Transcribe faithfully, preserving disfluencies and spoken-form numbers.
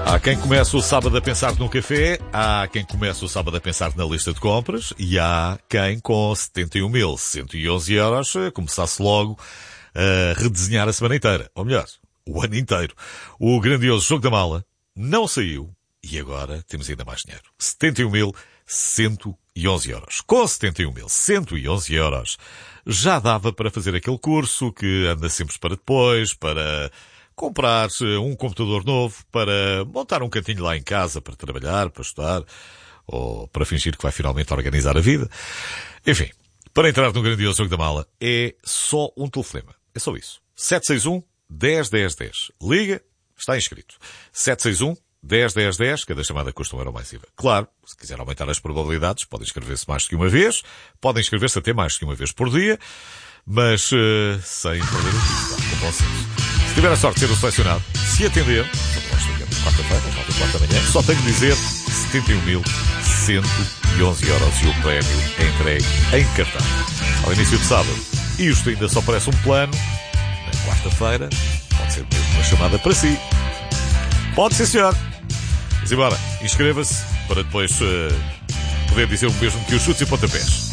Há quem comece o sábado a pensar num café, há quem comece o sábado a pensar na lista de compras e há quem com setenta e um mil cento e onze euros começasse logo a redesenhar a semana inteira. Ou melhor, o ano inteiro. O grandioso jogo da mala não saiu e agora temos ainda mais dinheiro. setenta e um mil cento e onze euros. Com setenta e um mil cento e onze euros já dava para fazer aquele curso que anda sempre para depois, para comprar um computador novo, para montar um cantinho lá em casa para trabalhar, para estudar, ou para fingir que vai finalmente organizar a vida. Enfim, para entrar no grandioso jogo da mala é só um telefonema. É só isso. sete seis um, dez, dez, dez. Liga, está inscrito. sete seis um, dez, dez, dez. Cada chamada custa um euro mais I V A. Claro, se quiser aumentar as probabilidades, podem inscrever-se mais do que uma vez, podem inscrever-se até mais do que uma vez por dia, mas uh, sem perder o tempo, com bom senso. Se tiver a sorte de ser o selecionado, se atender, nós chegamos quarta-feira, às nove e quatro da manhã, só tenho de dizer setenta e um mil cento e onze euros e o prémio é entregue em cartão. Ao início de sábado, isto ainda só parece um plano. Na quarta-feira, pode ser mesmo uma chamada para si. Pode ser, senhor. Mas embora, inscreva-se para depois uh, poder dizer o mesmo que os chutes e pontapés.